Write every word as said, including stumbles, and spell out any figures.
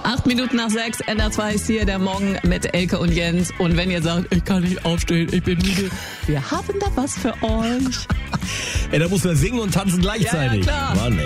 Acht Minuten nach sechs, N R zwei ist hier, der Morgen mit Elke und Jens. Und wenn ihr sagt, ich kann nicht aufstehen, ich bin müde, wir haben da was für euch. Ey, da muss man singen und tanzen gleichzeitig. Ja, ja, klar. Mann, ey.